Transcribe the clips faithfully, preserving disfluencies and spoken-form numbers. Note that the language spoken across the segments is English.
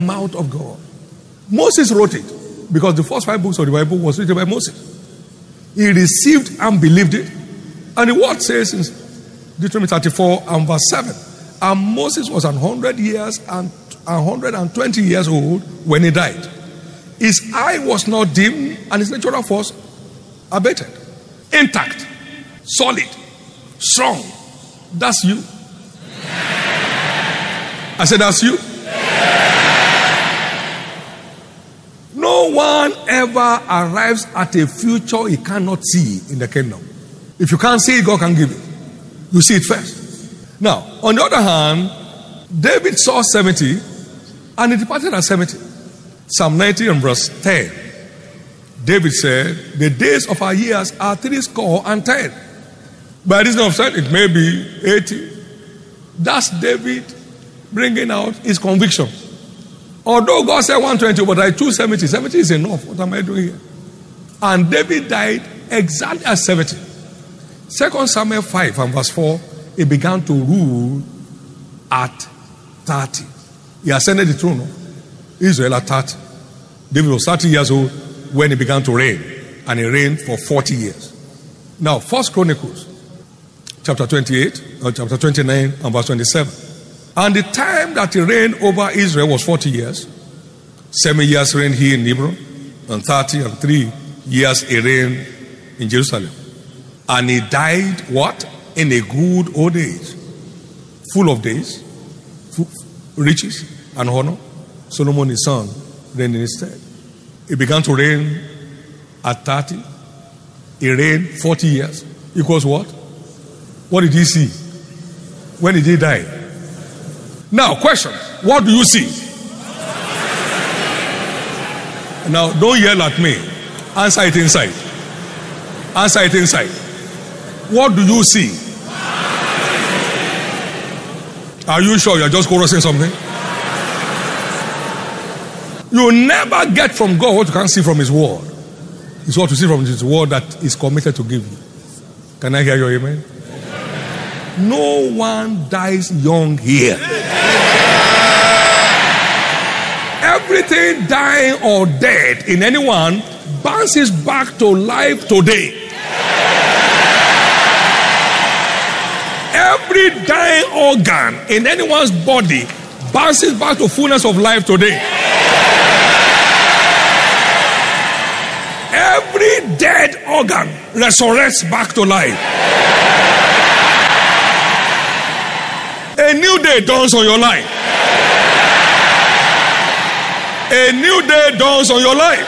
mouth of God. Moses wrote it because the first five books of the Bible was written by Moses. He received and believed it. And the word says in Deuteronomy thirty-four and verse seven, and Moses was one hundred years and one hundred twenty years old when he died. His eye was not dim and his natural force abated. Intact, solid, strong. That's you. I said, that's you. No one ever arrives at a future he cannot see in the kingdom. If you can't see it, God can give it. You see it first. Now, on the other hand, David saw seventy and he departed at seventy. Psalm ninety and verse ten. David said, the days of our years are three score and ten. By reason of said, it may be eighty. That's David bringing out his conviction. Although God said one twenty, but I choose seventy. seventy is enough. What am I doing here? And David died exactly at seventy. Second Samuel five and verse four, he began to rule at thirty. He ascended the throne of Israel at thirty. David was thirty years old when he began to reign. And he reigned for forty years. Now, First Chronicles, chapter twenty-eight, or chapter twenty-nine and verse twenty-seven. And the time that he reigned over Israel was forty years. Seven years reigned he in Hebron, and thirty and three years he reigned in Jerusalem. And he died what? In a good old age, full of days, full, riches and honor. Solomon his son reigned in his stead. He began to reign at thirty. He reigned forty years. Equals what? What did he see? When did he die? Now, question. What do you see? Now, don't yell at me. Answer it inside. Answer it inside. What do you see? Are you sure you're just chorusing something? You never get from God what you can't see from His word. It's what you see from His word that is committed to give you. Can I hear your amen? No one dies young here. Everything dying or dead in anyone bounces back to life today. Every dying organ in anyone's body bounces back to fullness of life today. Every dead organ resurrects back to life. A new day dawns on your life. A new day dawns on your life.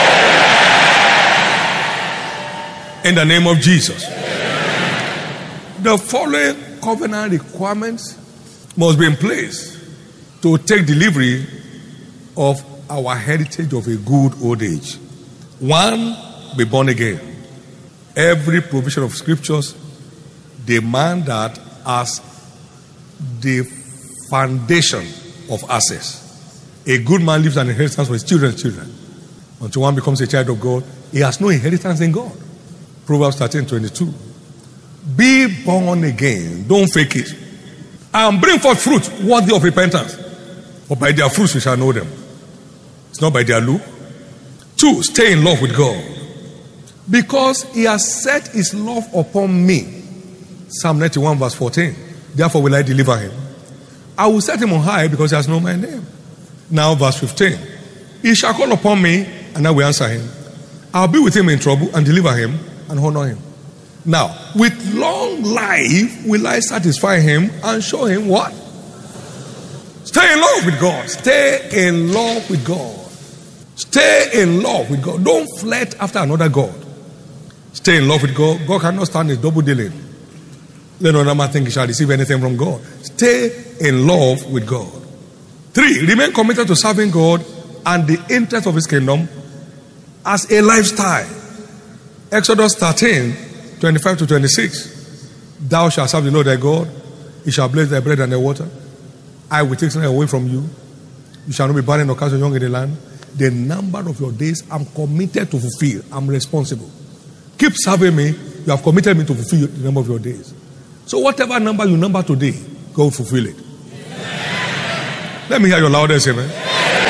In the name of Jesus. The following covenant requirements must be in place to take delivery of our heritage of a good old age. One, be born again. Every provision of scriptures demand that as the foundation of access. A good man leaves an inheritance for his children's children. Until one becomes a child of God, he has no inheritance in God. Proverbs thirteen twenty-two. Be born again. Don't fake it. And bring forth fruit worthy of repentance. For by their fruits we shall know them. It's not by their look. Two, stay in love with God. Because He has set His love upon me. Psalm ninety-one verse fourteen. Therefore will I deliver him. I will set him on high because he has known my name. Now verse fifteen. He shall call upon me and I will answer him. I'll be with him in trouble and deliver him and honor him. Now, with long life will I satisfy him and show him what? Stay in love with God. Stay in love with God. Stay in love with God. Don't flirt after another God. Stay in love with God. God cannot stand his double dealing. Let no man think he shall receive anything from God. Stay in love with God. Three, remain committed to serving God and the interest of His kingdom as a lifestyle. Exodus thirteen, twenty-five to twenty-six. Thou shalt serve the Lord thy God. He shall bless thy bread and thy water. I will take something away from you. You shall not be barren or cast young in the land. The number of your days I'm committed to fulfill. I'm responsible. Keep serving me. You have committed me to fulfill the number of your days. So whatever number you number today, go fulfill it. Amen. Let me hear your loudest amen.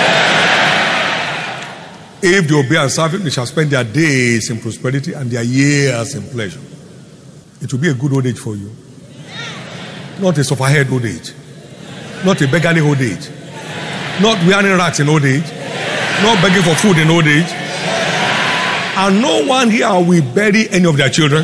If they obey and serve him, they shall spend their days in prosperity and their years in pleasure. It will be a good old age for you. Not a sufferhead old age. Not a beggarly old age. Not wearing rags in old age. Not begging for food in old age. And no one here will bury any of their children.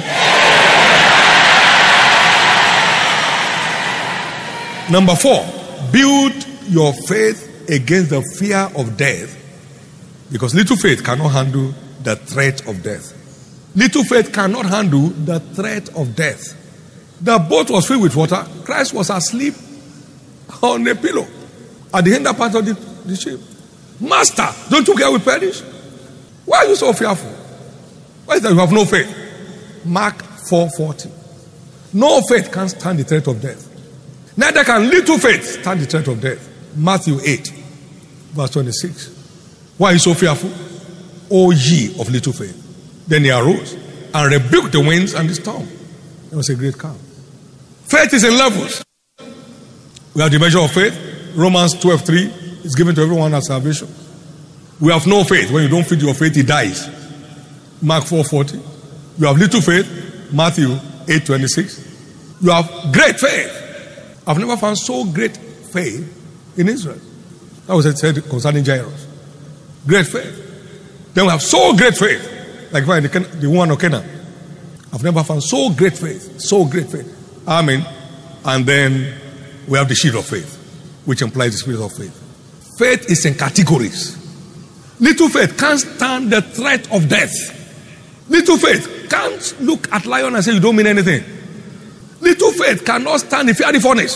Number four, build your faith against the fear of death. Because little faith cannot handle the threat of death. Little faith cannot handle the threat of death. The boat was filled with water. Christ was asleep on a pillow at the hinder part of the, the ship. Master, don't you care we perish? Why are you so fearful? Why is that you have no faith? Mark four forty. No faith can stand the threat of death. Neither can little faith stand the threat of death. Matthew eight, verse twenty-six. Why are you so fearful? O ye of little faith. Then he arose and rebuked the winds and the storm. There was a great calm. Faith is in levels. We have the measure of faith. Romans twelve three is given to everyone as salvation. We have no faith. When you don't feed your faith, it dies. Mark four forty. You have little faith. Matthew eight twenty-six. You have great faith. I've never found so great faith in Israel. That was said concerning Jairus. Great faith. Then we have so great faith. Like the, the woman of Canaan. I've never found so great faith. So great faith. Amen. And then we have the shield of faith, which implies the spirit of faith. Faith is in categories. Little faith can't stand the threat of death. Little faith can't look at lion and say you don't mean anything. Little faith cannot stand the fiery furnace.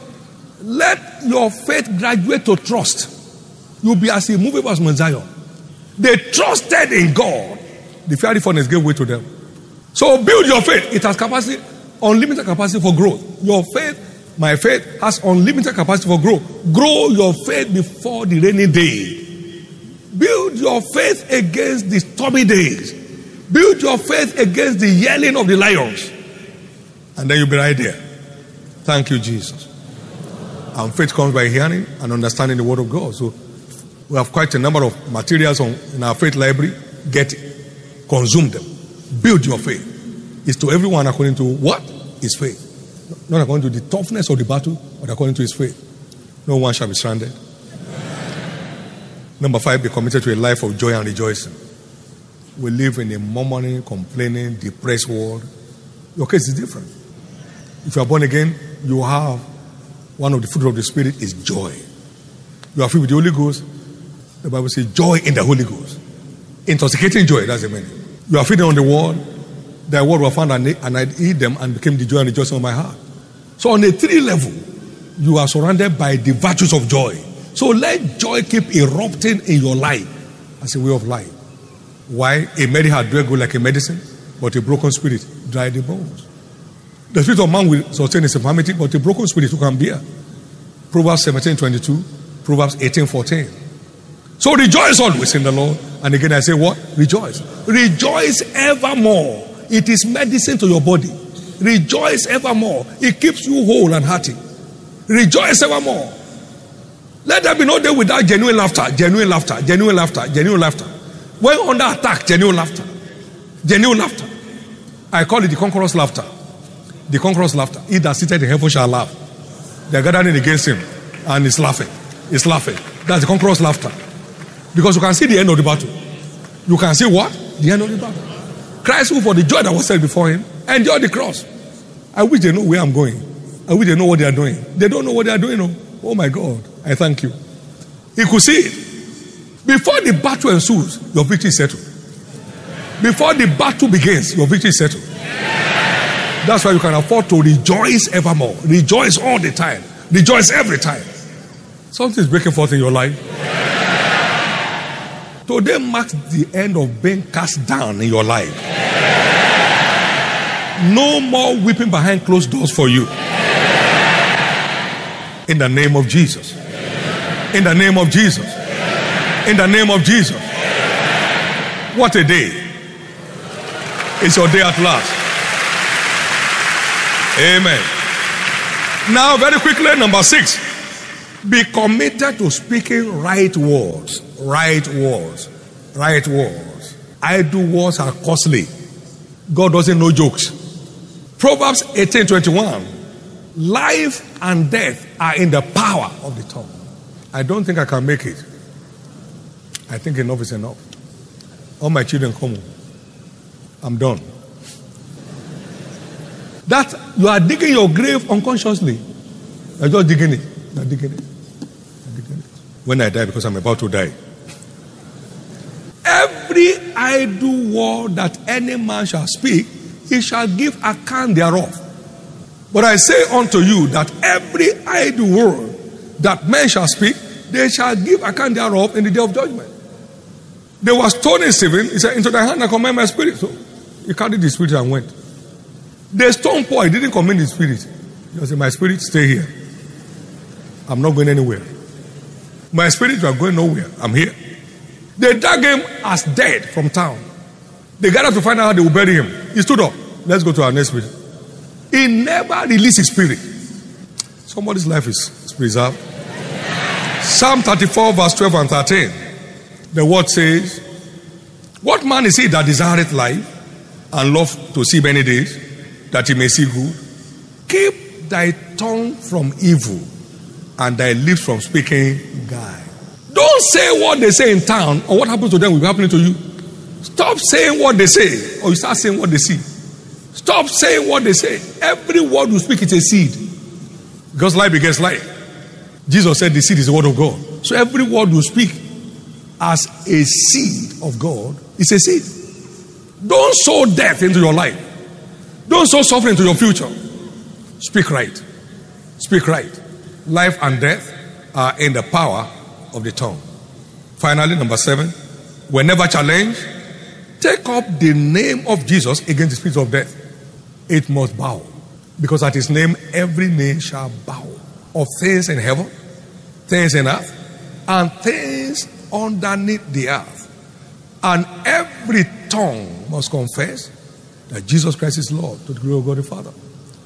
Let your faith graduate to trust. You'll be as immovable as Mount Zion. They trusted in God. The fiery furnace gave way to them. So build your faith. It has capacity, unlimited capacity for growth. Your faith, my faith, has unlimited capacity for growth. Grow your faith before the rainy day. Build your faith against the stormy days. Build your faith against the yelling of the lions. And then you'll be right there. Thank you, Jesus. And faith comes by hearing and understanding the word of God. So we have quite a number of materials on, in our faith library. Get it. Consume them. Build your faith. It's to everyone according to what is faith. Not according to the toughness of the battle, but according to his faith. No one shall be stranded. Number five, be committed to a life of joy and rejoicing. We live in a murmuring, complaining, depressed world. Your case is different. If you are born again, you have one of the fruit of the Spirit is joy. You are filled with the Holy Ghost. The Bible says joy in the Holy Ghost. Intoxicating joy, that's the meaning. You are feeding on the word. Thy word was found and I eat them and became the joy and rejoicing of my heart. So on a three level, you are surrounded by the virtues of joy. So let joy keep erupting in your life as a way of life. Why? A merry heart doeth good like a medicine, but a broken spirit dry the bones. The spirit of man will sustain his infirmity, but a broken spirit who can bear. Proverbs seventeen twenty-two, Proverbs eighteen fourteen. So rejoice always in the Lord. And again I say what? Rejoice. Rejoice evermore. It is medicine to your body. Rejoice evermore. It keeps you whole and hearty. Rejoice evermore. Let there be no day without genuine laughter, genuine laughter, genuine laughter, genuine laughter. When under attack, genuine laughter. Genuine laughter. I call it the conqueror's laughter. The conqueror's laughter. He that seated in heaven shall laugh. They are gathering against him and he's laughing. He's laughing. That's the conqueror's laughter. Because you can see the end of the battle. You can see what? The end of the battle. Christ, who for the joy that was set before him, endured the cross. I wish they know where I'm going. I wish they know what they are doing. They don't know what they are doing. Oh, oh my God. I thank you. He could see it. Before the battle ensues, your victory is settled. Before the battle begins, your victory is settled. That's why you can afford to rejoice evermore. Rejoice all the time. Rejoice every time. Something is breaking forth in your life. Today marks the end of being cast down in your life. No more weeping behind closed doors for you. In the name of Jesus. In the name of Jesus. In the name of Jesus. What a day. It's your day at last. Amen. Now, very quickly, number six. Be committed to speaking right words. Right words. Right words. Idle words are costly. God doesn't know jokes. Proverbs eighteen twenty-one. Life and death are in the power of the tongue. I don't think I can make it. I think enough is enough. All my children come home. I'm done. That you are digging your grave unconsciously. You're just digging it. You're digging it. You're digging it. When I die, because I'm about to die. Every idle word that any man shall speak, he shall give account thereof. But I say unto you that every idle word that men shall speak, they shall give account thereof in the day of judgment. They were stoning Stephen. He said, into thy hand I commend my spirit. So he carried the spirit and went. The stone Paul, he didn't commend the spirit. He said, my spirit, stay here. I'm not going anywhere. My spirit, you are going nowhere. I'm here. They dug him as dead from town. They gathered to find out how they would bury him. He stood up. Let's go to our next spirit. He never released his spirit. Somebody's life is, is preserved. Psalm thirty-four, verse twelve and thirteen. The word says, what man is he that desireth life and love to see many days, that he may see good? Keep thy tongue from evil and thy lips from speaking guile. Don't say what they say in town or what happens to them will be happening to you. Stop saying what they say or you start saying what they see. Stop saying what they say. Every word you speak is a seed. Because life begets life. Jesus said the seed is the word of God. So every word you speak as a seed of God is a seed. Don't sow death into your life. Don't sow suffering into your future. Speak right. Speak right. Life and death are in the power of the tongue. Finally, number seven, whenever challenged, take up the name of Jesus against the spirit of death. It must bow. Because at his name, every knee shall bow. Of things in heaven, things in earth, and things underneath the earth. And every tongue must confess that Jesus Christ is Lord, to the glory of God the Father.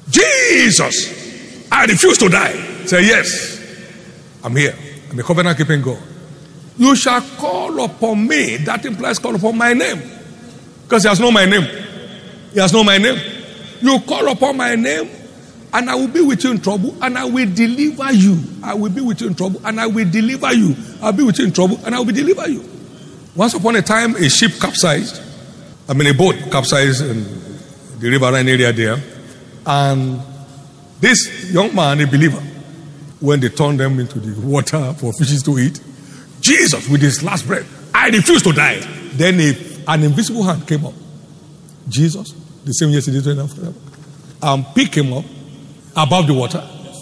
Jesus, I refuse to die. Say yes. I'm here. I'm a covenant keeping God. You shall call upon me. That implies call upon my name. Because he has known my name. He has known my name. You call upon my name, and I will be with you in trouble, and I will deliver you. I will be with you in trouble, and I will deliver you. I'll be with you in trouble, and I will deliver you. Once upon a time, a ship capsized. I mean, a boat capsized in the riverine area there. And this young man, a believer, when they turned them into the water for fishes to eat, Jesus, with his last breath, I refuse to die. Then a, an invisible hand came up. Jesus, the same yesterday, today, and forever, and picked him up above the water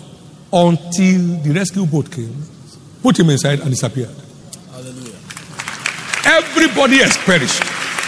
until the rescue boat came, put him inside, and disappeared. Hallelujah. Everybody has perished.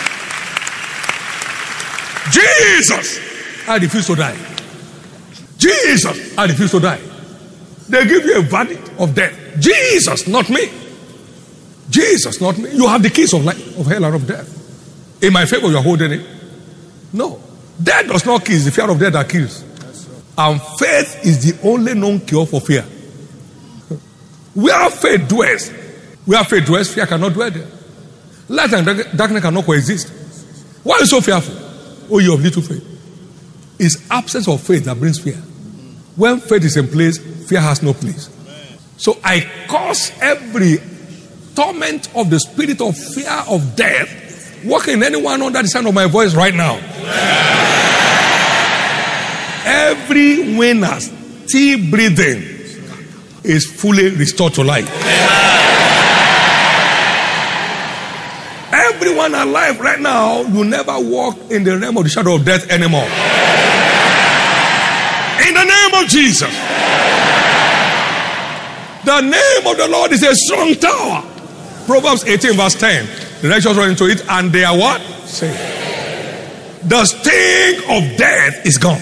Jesus, I refuse to die. Jesus, I refuse to die. They give you a verdict of death. Jesus, not me. Jesus, not me. You have the keys of life, of hell and of death. In my favor, you are holding it. No. Death does not kill. It's the fear of death that kills. And faith is the only known cure for fear. Where faith dwells, where faith dwells, fear cannot dwell there. Light and darkness cannot coexist. Why are you so fearful? Oh, you have little faith. It's absence of faith that brings fear. When faith is in place, fear has no place. So I cause every torment of the spirit of fear of death working in anyone under the sound of my voice right now. Every winner still breathing is fully restored to life. Everyone alive right now, you never walk in the realm of the shadow of death anymore. In the name of Jesus. The name of the Lord is a strong tower. Proverbs eighteen verse ten. The righteous run into it and they are what? Saved. The sting of death is gone.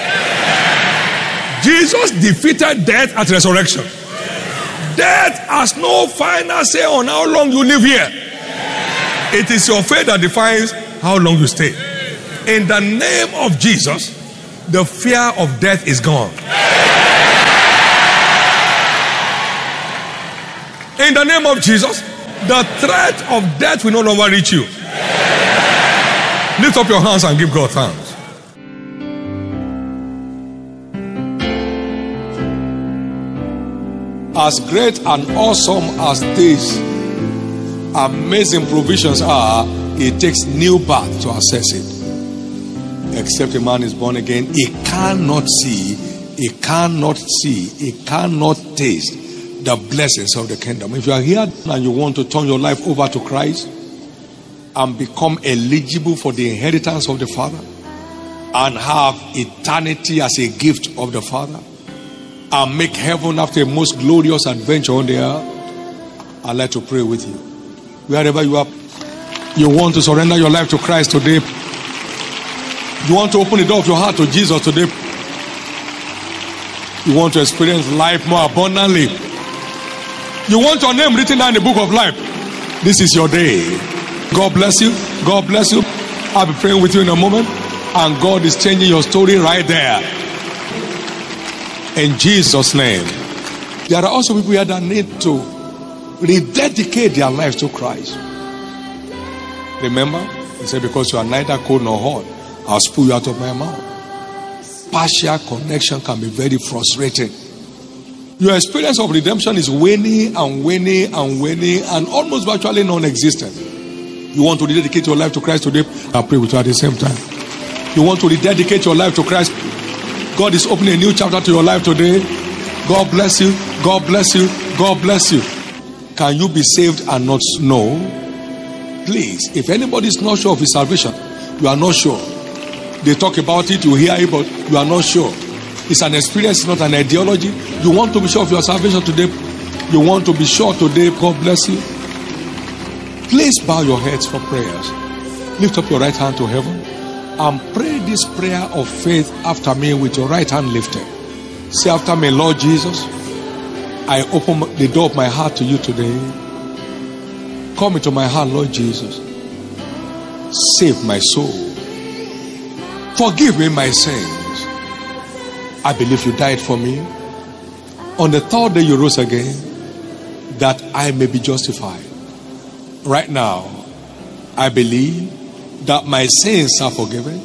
Jesus defeated death at resurrection. Death has no final say on how long you live here. It is your faith that defines how long you stay. In the name of Jesus, the fear of death is gone. In the name of Jesus, The threat of death will no longer reach you. Lift up your hands and give God thanks. As great and awesome as these amazing provisions are, it takes new birth to access it. Except a man is born again, he cannot see, he cannot see, he cannot taste the blessings of the kingdom. If you are here and you want to turn your life over to Christ and become eligible for the inheritance of the Father and have eternity as a gift of the Father and make heaven after a most glorious adventure on the earth, I'd like to pray with you. Wherever you are, you want to surrender your life to Christ today. You want to open the door of your heart to Jesus today. You want to experience life more abundantly. You want your name written down in the book of life. This is your day. God bless you. God bless you. I'll be praying with you in a moment. And God is changing your story right there. In Jesus' name. There are also people here that need to rededicate their lives to Christ. Remember, he said, because you are neither cold nor hot, I'll spew you out of my mouth. Partial connection can be very frustrating. Your experience of redemption is waning and waning and waning and almost virtually non-existent. You want to rededicate your life to Christ today? I'll pray with you at the same time. You want to rededicate your life to Christ? God is opening a new chapter to your life today. God bless you. God bless you. God bless you. Can you be saved and not know? Please, if anybody is not sure of his salvation, you are not sure. They talk about it, you hear it, but you are not sure. It's an experience, not an ideology. You want to be sure of your salvation today. You want to be sure today. God bless you. Please bow your heads for prayers. Lift up your right hand to heaven and pray this prayer of faith after me with your right hand lifted. Say after me, Lord Jesus, I open the door of my heart to you today. Come into my heart, Lord Jesus. Save my soul. Forgive me my sins. I believe you died for me. On the third day you rose again, that I may be justified. Right now, I believe that my sins are forgiven.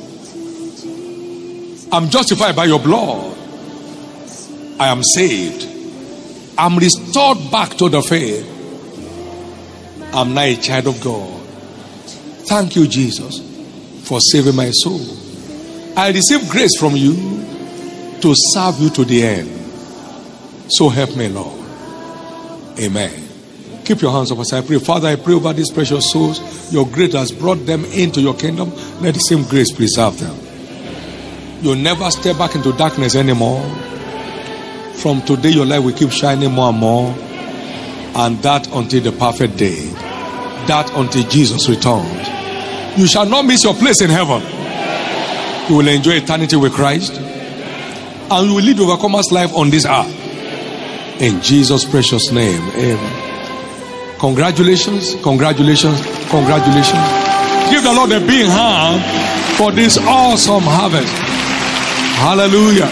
I'm justified by your blood. I am saved. I'm restored back to the faith. I'm now a child of God. Thank you, Jesus, for saving my soul. I receive grace from you to serve you to the end. So help me, Lord. Amen. Keep your hands up as I pray. Father, I pray over these precious souls. Your grace has brought them into your kingdom. Let the same grace preserve them. You'll never step back into darkness anymore. From today, your light will keep shining more and more. And that until the perfect day. That until Jesus returns. You shall not miss your place in heaven. You will enjoy eternity with Christ. And you will lead overcomer's life on this earth. In Jesus' precious name. Amen. Congratulations, congratulations, congratulations. Give the Lord a big hand for this awesome harvest. Hallelujah.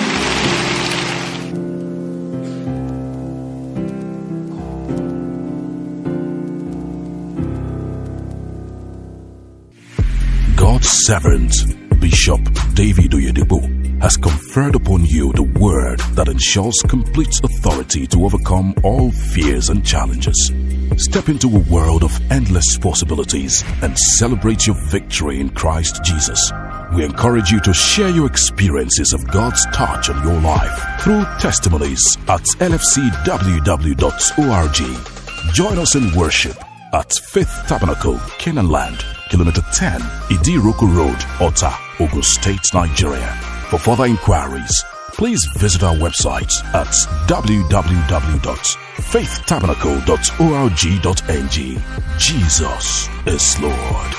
God's servant, Bishop David Oyedepo, has conferred upon you the word that ensures complete authority to overcome all fears and challenges. Step into a world of endless possibilities and celebrate your victory in Christ Jesus. We encourage you to share your experiences of God's touch on your life through testimonies at L F C W W dot org. Join us in worship at Faith Tabernacle, Canaan Land, Kilometer ten, Idiroko Road, Ota, Ogun State, Nigeria. For further inquiries, please visit our website at w w w dot faith tabernacle dot org dot n g. Jesus is Lord.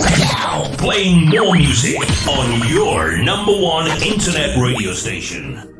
Now, playing more music on your number one internet radio station.